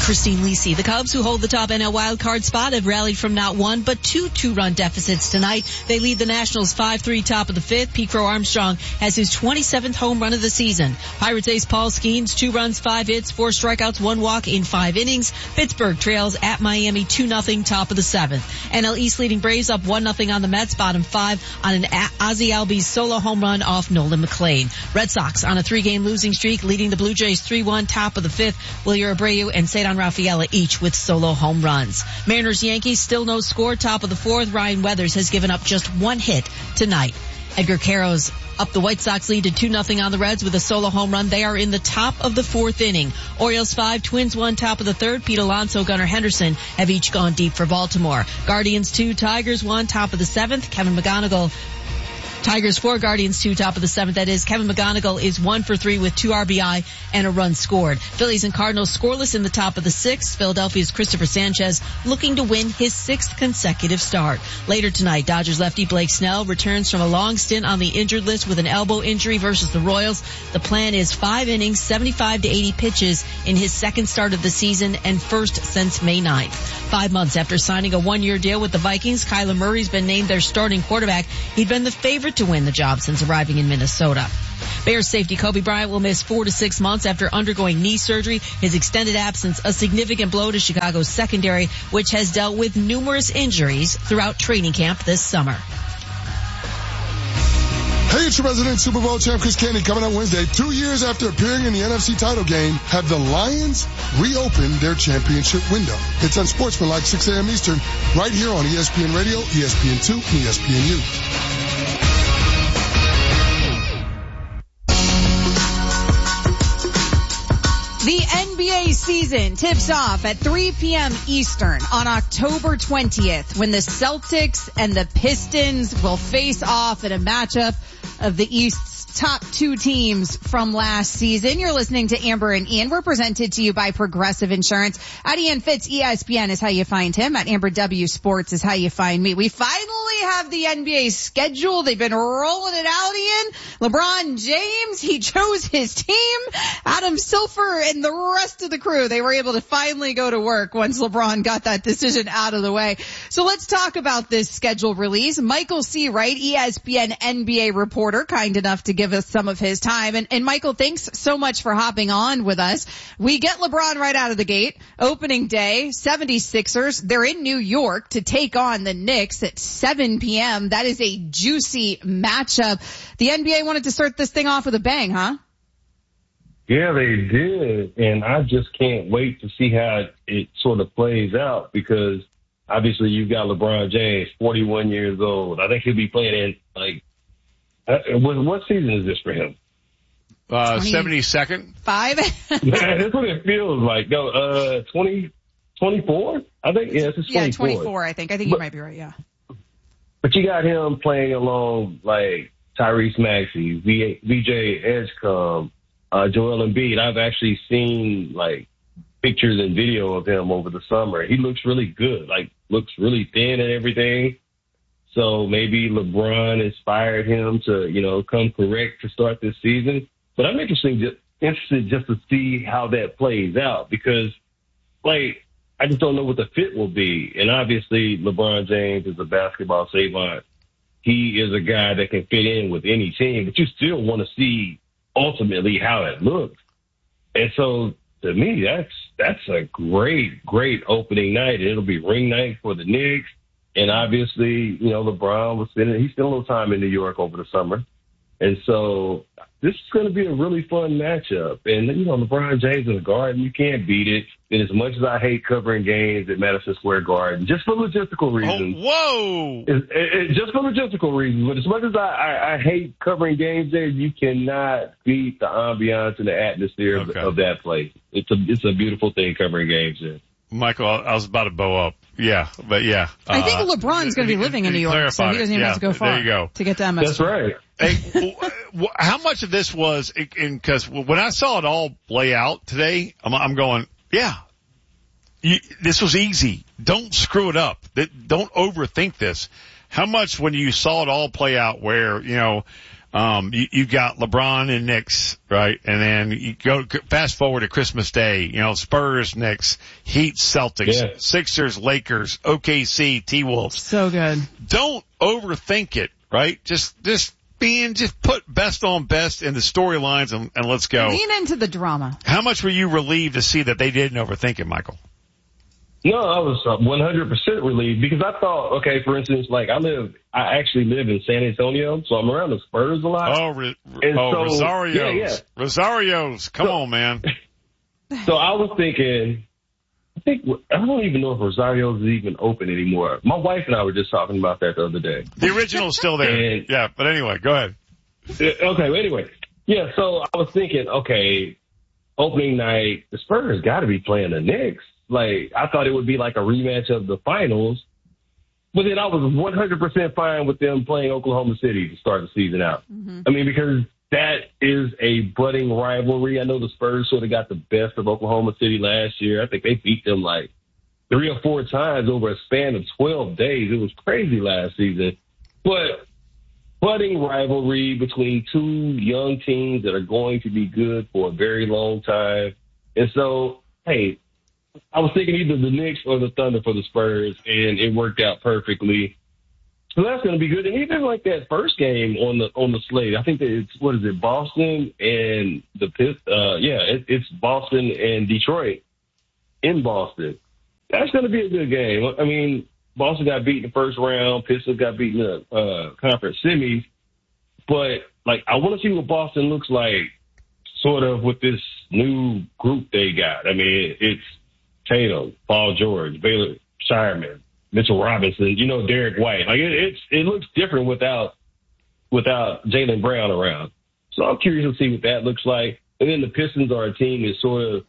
Christine Lisi. The Cubs, who hold the top NL wildcard spot, have rallied from not one but two two-run deficits tonight. They lead the Nationals 5-3 top of the fifth. Pete Crow Armstrong has his 27th home run of the season. Pirates ace Paul Skeens, 2 runs, 5 hits, 4 strikeouts, 1 walk in 5 innings. Pittsburgh trails at Miami 2-0 top of the seventh. NL East leading Braves up 1-0 on the Mets, bottom 5 on an Ozzie Albies solo home run off Nolan McLean. Red Sox on a 3-game losing streak, leading the Blue Jays 3-1 top of the fifth. Wilyer Abreu and Cedar Rafaela each with solo home runs. Mariners Yankees still no score, top of the fourth. Ryan Weathers has given up just 1 hit tonight. Edgar Caro's up the White Sox lead to 2-0 on the Reds with a solo home run. They are in the top of the fourth inning. Orioles 5, Twins 1 top of the third. Pete Alonso, Gunnar Henderson have each gone deep for Baltimore. Guardians 2, Tigers 1 top of the seventh. Kevin McGonigal, Tigers 4, Guardians 2, top of the seventh. That is, Kevin McGonigal is 1 for 3 with 2 RBI and a run scored. Phillies and Cardinals scoreless in the top of the sixth. Philadelphia's Christopher Sanchez looking to win his 6th consecutive start. Later tonight, Dodgers lefty Blake Snell returns from a long stint on the injured list with an elbow injury versus the Royals. The plan is 5 innings, 75 to 80 pitches in his 2nd start of the season and first since May 9th. 5 months after signing a 1-year deal with the Vikings, Kyler Murray's been named their starting quarterback. He'd been the favorite to win the job since arriving in Minnesota. Bears safety Kobe Bryant will miss 4 to 6 months after undergoing knee surgery. His extended absence, a significant blow to Chicago's secondary, which has dealt with numerous injuries throughout training camp this summer. Hey, it's your resident Super Bowl champ Chris Candy. Coming up Wednesday, 2 years after appearing in the NFC title game, have the Lions reopened their championship window. It's on Sportsmanlike 6 a.m. Eastern, right here on ESPN Radio, ESPN2, and ESPNU. The NBA season tips off at 3 p.m. Eastern on October 20th when the Celtics and the Pistons will face off in a matchup of the East's top 2 teams from last season. You're listening to Amber and Ian. We're presented to you by Progressive Insurance. At Ian Fitz, ESPN is how you find him. At Amber W Sports is how you find me. We finally have the NBA schedule. They've been rolling it out, Ian. LeBron James, he chose his team. Adam Silver and the rest of the crew, they were able to finally go to work once LeBron got that decision out of the way. So let's talk about this schedule release. Michael C. Wright, ESPN NBA reporter, kind enough to give us some of his time. And Michael, thanks so much for hopping on with us. We get LeBron right out of the gate. Opening day, 76ers. They're in New York to take on the Knicks at 7 p.m. That is a juicy matchup. The NBA wanted to start this thing off with a bang, huh? Yeah, they did. And I just can't wait to see how it sort of plays out because obviously you've got LeBron James, 41 years old. I think he'll be playing in what season is this for him? 72nd. 5? Yeah, that's what it feels like. No, 24? I think, yeah, this is 24. Yeah, 24, I think. I think you might be right, yeah. But you got him playing along like Tyrese Maxey, VJ Edgecombe, Joel Embiid. I've actually seen like pictures and video of him over the summer. He looks really good, like looks really thin and everything. So maybe LeBron inspired him to, come correct to start this season. But I'm interested just to see how that plays out because, like, I just don't know what the fit will be. And obviously, LeBron James is a basketball savant. He is a guy that can fit in with any team, but you still want to see ultimately how it looks. And so, to me, that's a great opening night. It'll be ring night for the Knicks. And obviously, LeBron he spent a little time in New York over the summer. And so this is going to be a really fun matchup. And, LeBron James in the Garden, you can't beat it. And as much as I hate covering games at Madison Square Garden, just for logistical reasons. Oh, whoa! Just for logistical reasons. But as much as I hate covering games there, you cannot beat the ambiance and the atmosphere of that place. It's a beautiful thing covering games there. Michael, I was about to bow up. Yeah, but yeah. I think LeBron's going to be living in New York, so he doesn't even have to go far. There you go. To get to MS. That's right. Hey, how much of this was, because when I saw it all play out today, I'm going, yeah, this was easy. Don't screw it up. Don't overthink this. How much when you saw it all play out where, You got LeBron and Knicks, right? And then you go fast forward to Christmas Day, Spurs, Knicks, Heat, Celtics, Sixers, Lakers, OKC, T-Wolves. So good. Don't overthink it, right? Just put best on best in the storylines and let's go. Lean into the drama. How much were you relieved to see that they didn't overthink it, Michael? No, I was 100% relieved because I thought, okay, for instance, like I actually live in San Antonio, so I'm around the Spurs a lot. Rosario's. Yeah. Rosario's. Come on, man. So I was thinking, I don't even know if Rosario's is even open anymore. My wife and I were just talking about that the other day. The original's still there. Yeah, but anyway, go ahead. Okay, anyway. Yeah, so I was thinking, okay, opening night, the Spurs got to be playing the Knicks. Like, I thought it would be like a rematch of the finals, but then I was 100% fine with them playing Oklahoma City to start the season out. Mm-hmm. I mean, because that is a budding rivalry. I know the Spurs sort of got the best of Oklahoma City last year. I think they beat them like 3 or 4 times over a span of 12 days. It was crazy last season. But budding rivalry between two young teams that are going to be good for a very long time. And so, hey, I was thinking either the Knicks or the Thunder for the Spurs, and it worked out perfectly. So that's going to be good. And even like that first game on the slate, I think that it's Boston and it's Boston and Detroit in Boston. That's going to be a good game. I mean, Boston got beat in the first round. Pistons got beat in the conference semis. But like, I want to see what Boston looks like, sort of with this new group they got. I mean, it's Tatum, Paul George, Baylor Shireman, Mitchell Robinson, Derek White. Like it looks different without Jaylen Brown around. So I'm curious to see what that looks like. And then the Pistons are a team that sort of,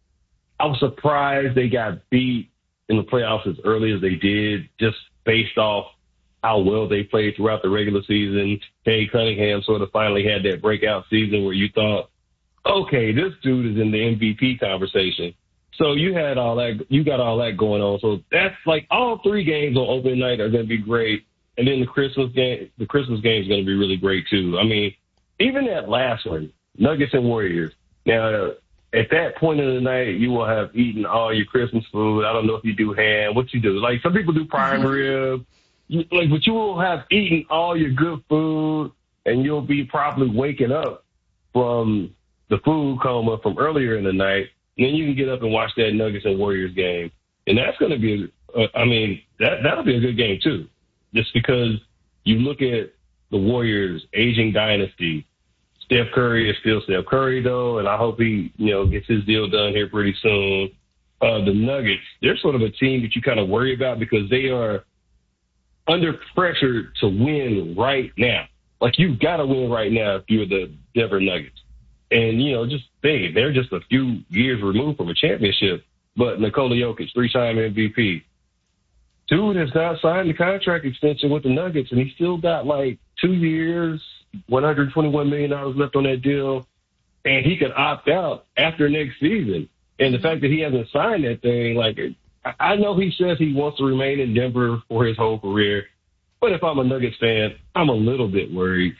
I was surprised they got beat in the playoffs as early as they did, just based off how well they played throughout the regular season. Cade Cunningham sort of finally had that breakout season where you thought, okay, this dude is in the MVP conversation. So you got all that going on. So that's like all 3 games on opening night are going to be great. And then the Christmas game is going to be really great too. I mean, even that last one, Nuggets and Warriors. Now, at that point of the night, you will have eaten all your Christmas food. I don't know if you do ham, what you do. Like some people do prime rib, but you will have eaten all your good food and you'll be probably waking up from the food coma from earlier in the night. And then you can get up and watch that Nuggets and Warriors game. And that's going to be, that'll be a good game too. Just because you look at the Warriors' aging dynasty. Steph Curry is still Steph Curry though, and I hope he, gets his deal done here pretty soon. The Nuggets, they're sort of a team that you kind of worry about because they are under pressure to win right now. Like you've got to win right now if you're the Denver Nuggets. And, just think, they're just a few years removed from a championship. But Nikola Jokic, 3-time MVP. Dude has not signed the contract extension with the Nuggets, and he still got like 2 years, $121 million left on that deal. And he could opt out after next season. And the fact that he hasn't signed that thing, like, I know he says he wants to remain in Denver for his whole career. But if I'm a Nuggets fan, I'm a little bit worried.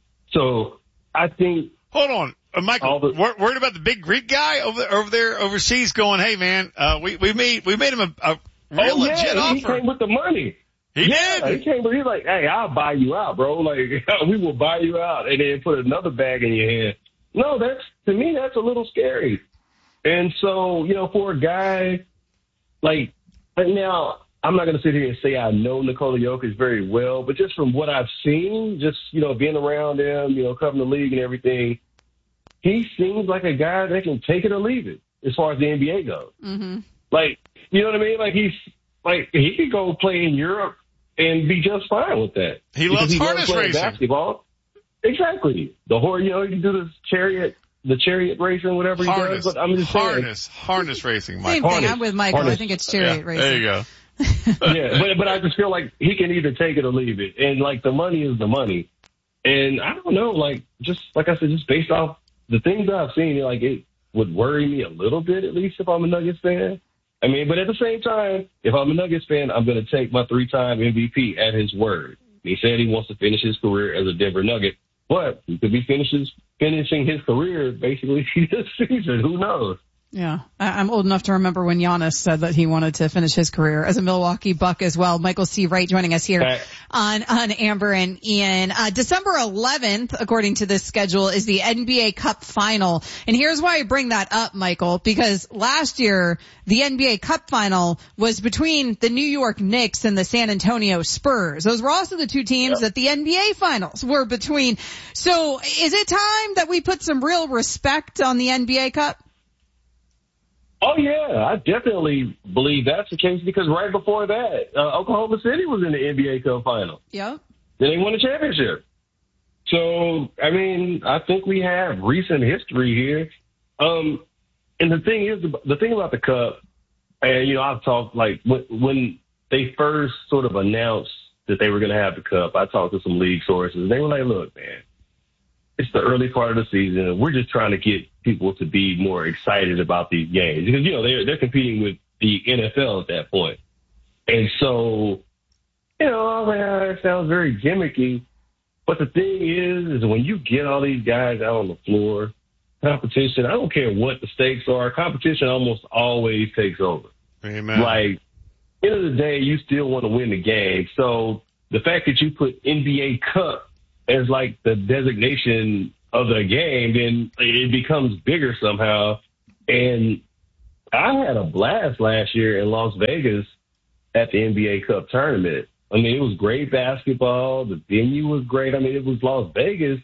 So I think. Hold on. Michael, worried about the big Greek guy over there overseas going, hey man, we made him a real legit offer. He came with the money. He did. He came, but he's like, hey, I'll buy you out, bro. Like, we will buy you out and then put another bag in your hand. No, to me, that's a little scary. And so, for a guy like now, I'm not going to sit here and say I know Nikola Jokic very well, but just from what I've seen, just, being around him, covering the league and everything, he seems like a guy that can take it or leave it as far as the NBA goes. Mm-hmm. Like, you know what I mean? Like he could go play in Europe and be just fine with that. He loves harness racing. Basketball. Exactly. The you can do the chariot racing, whatever he does. But I'm just harness racing, Mike. Same thing. I'm with Michael. I think it's chariot racing. There you go. Yeah, but I just feel like he can either take it or leave it. And like the money is the money. And I don't know, like just like I said, just based off the things I've seen, like it would worry me a little bit, at least if I'm a Nuggets fan. I mean, but at the same time, if I'm a Nuggets fan, I'm going to take my 3-time MVP at his word. He said he wants to finish his career as a Denver Nugget. but he could be finishing his career basically this season. Who knows? Yeah, I'm old enough to remember when Giannis said that he wanted to finish his career as a Milwaukee Buck as well. Michael C. Wright joining us here on Amber and Ian. December 11th, according to this schedule, is the NBA Cup Final. And here's why I bring that up, Michael, because last year, the NBA Cup Final was between the New York Knicks and the San Antonio Spurs. Those were also the two teams that the NBA Finals were between. So is it time that we put some real respect on the NBA Cup? Oh, yeah, I definitely believe that's the case because right before that, Oklahoma City was in the NBA Cup Final. Yeah. Then they won the championship. So, I mean, I think we have recent history here. And the thing is, the thing about the Cup, and, you know, I've talked, like, when they first sort of announced that they were going to have the Cup, I talked to some league sources, and they were like, look, man, it's the early part of the season, and we're just trying to get people to be more excited about these games because, you know, they're competing with the NFL at that point. And so, you know, that sounds very gimmicky. But the thing is when you get all these guys out on the floor, competition, I don't care what the stakes are, competition almost always takes over. Amen. Like, end of the day, you still want to win the game. So the fact that you put NBA Cup as like the designation of the game, then it becomes bigger somehow. And I had a blast last year in Las Vegas at the NBA Cup tournament. I mean, it was great basketball. The venue was great. I mean, it was Las Vegas,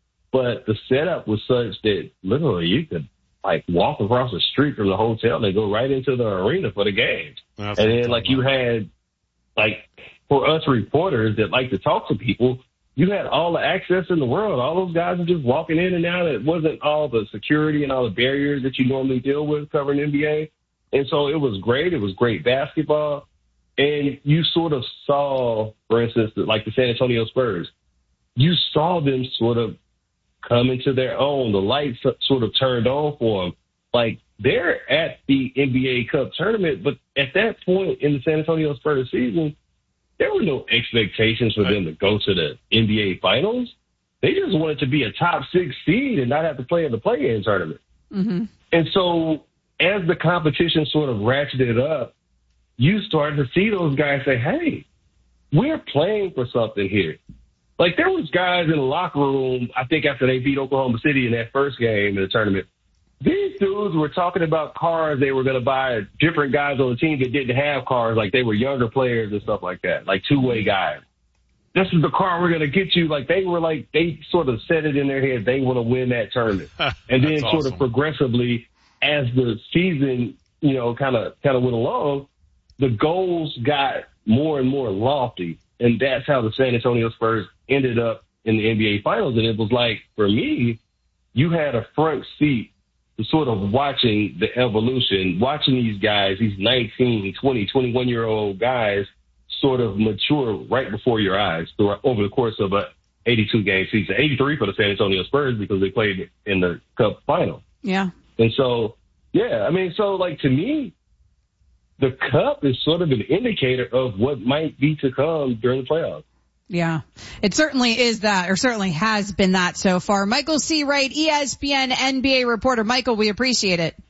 but the setup was such that literally you could like walk across the street from the hotel and go right into the arena for the games. And then like you had like for us reporters that like to talk to people, you had all the access in the world. All those guys were just walking in and out. It wasn't all the security and all the barriers that you normally deal with covering NBA. And so it was great. It was great basketball. And you sort of saw, for instance, like the San Antonio Spurs, you saw them sort of come into their own. The lights sort of turned on for them. Like they're at the NBA Cup tournament, but at that point in the San Antonio Spurs season, there were no expectations for them to go to the NBA Finals. They just wanted to be a top 6 seed and not have to play in the play-in tournament. Mm-hmm. And so as the competition sort of ratcheted up, you started to see those guys say, hey, we're playing for something here. Like there was guys in the locker room, I think after they beat Oklahoma City in that first game in the tournament, these dudes were talking about cars they were going to buy, different guys on the team that didn't have cars, like they were younger players and stuff like that, like two-way guys. This is the car we're going to get you. Like they were like, they sort of set it in their head. They want to win that tournament. And then sort of progressively as the season, you know, kind of went along, the goals got more and more lofty. And that's how the San Antonio Spurs ended up in the NBA Finals. And it was like, for me, you had a front seat sort of watching the evolution, watching these guys, these 19, 20, 21-year-old guys sort of mature right before your eyes over the course of a 82-game season. 83 for the San Antonio Spurs because they played in the Cup Final. Yeah. And so, yeah, I mean, so like to me, the Cup is sort of an indicator of what might be to come during the playoffs. Yeah, it certainly is that, or certainly has been that so far. Michael C. Wright, ESPN NBA reporter. Michael, we appreciate it.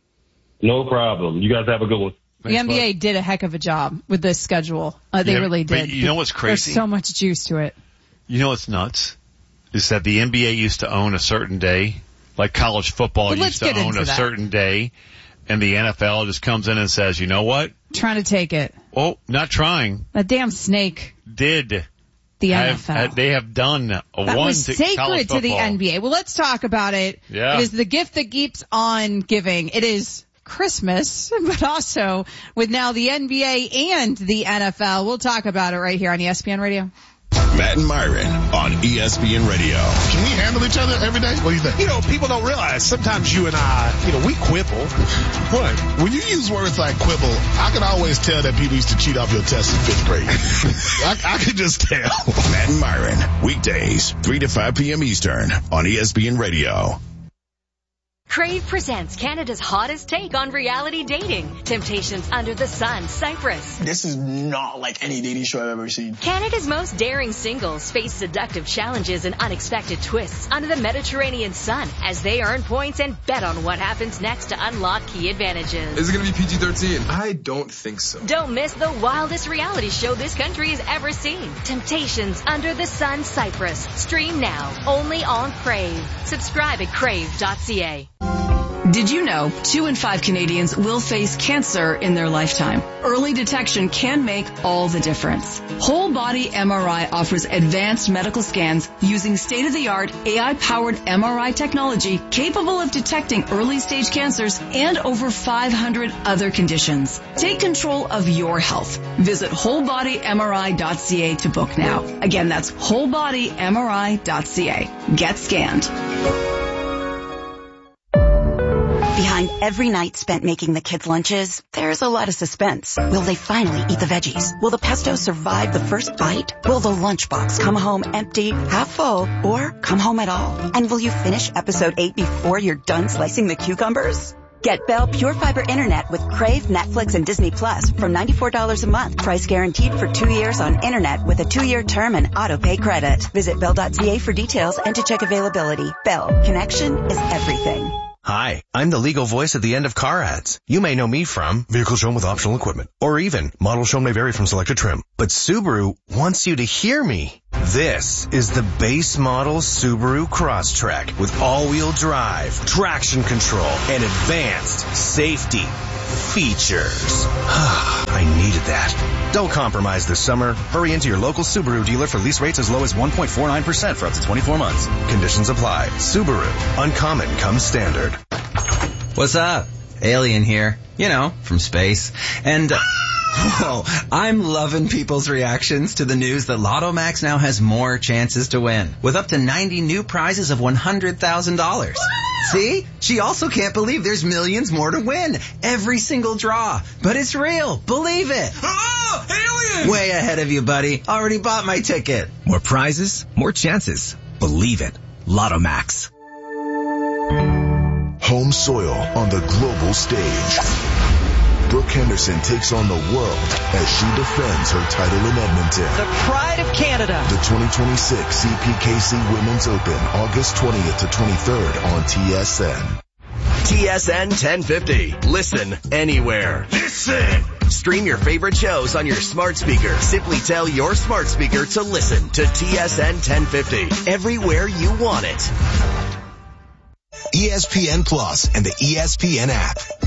No problem. You guys have a good one. Thanks, the NBA did a heck of a job with this schedule. They really did. You know what's crazy? There's so much juice to it. You know what's nuts? Is that the NBA used to own a certain day, like college football used to own a certain day, and the NFL just comes in and says, you know what? Trying to take it. Oh, not trying. That damn snake. Did. The NFL. They have done that was sacred to the NBA. Well, let's talk about it. Yeah. It is the gift that keeps on giving. It is Christmas, but also with now the NBA and the NFL. We'll talk about it right here on ESPN Radio. Matt and Myron on ESPN Radio. Can we handle each other every day? What do you think? You know, people don't realize sometimes you and I, we quibble. What? When you use words like quibble, I can always tell that people used to cheat off your test in 5th grade. I can just tell. Matt and Myron, weekdays, 3 to 5 p.m. Eastern on ESPN Radio. Crave presents Canada's hottest take on reality dating. Temptations Under the Sun, Cyprus. This is not like any dating show I've ever seen. Canada's most daring singles face seductive challenges and unexpected twists under the Mediterranean sun as they earn points and bet on what happens next to unlock key advantages. Is it going to be PG-13? I don't think so. Don't miss the wildest reality show this country has ever seen. Temptations Under the Sun, Cyprus. Stream now, only on Crave. Subscribe at crave.ca. Did you know 2 in 5 Canadians will face cancer in their lifetime? Early detection can make all the difference. Whole Body MRI offers advanced medical scans using state-of-the-art AI-powered MRI technology capable of detecting early-stage cancers and over 500 other conditions. Take control of your health. Visit wholebodymri.ca to book now. Again, that's wholebodymri.ca. Get scanned. Behind every night spent making the kids' lunches, there's a lot of suspense. Will they finally eat the veggies? Will the pesto survive the first bite? Will the lunchbox come home empty, half full, or come home at all? And will you finish episode 8 before you're done slicing the cucumbers? Get Bell Pure Fiber Internet with Crave, Netflix, and Disney Plus from $94 a month. Price guaranteed for 2 years on internet with a 2-year term and auto-pay credit. Visit Bell.ca for details and to check availability. Bell, connection is everything. Hi, I'm the legal voice at the end of car ads. You may know me from vehicle shown with optional equipment, or even model shown may vary from selected trim. But Subaru wants you to hear me. This is the base model Subaru Crosstrek with all-wheel drive, traction control, and advanced safety features. I needed that. Don't compromise this summer. Hurry into your local Subaru dealer for lease rates as low as 1.49% for up to 24 months. Conditions apply. Subaru. Uncommon comes standard. What's up? Alien here. You know, from space. And, whoa, I'm loving people's reactions to the news that Lotto Max now has more chances to win, with up to 90 new prizes of $100,000. See? She also can't believe there's millions more to win. Every single draw. But it's real. Believe it. Oh, alien! Way ahead of you, buddy. Already bought my ticket. More prizes, more chances. Believe it. Lotto Max. Home soil on the global stage. Brooke Henderson takes on the world as she defends her title in Edmonton. The pride of Canada. The 2026 CPKC Women's Open, August 20th to 23rd on TSN. TSN 1050. Listen anywhere. Listen! Stream your favorite shows on your smart speaker. Simply tell your smart speaker to listen to TSN 1050. Everywhere you want it. ESPN Plus and the ESPN app.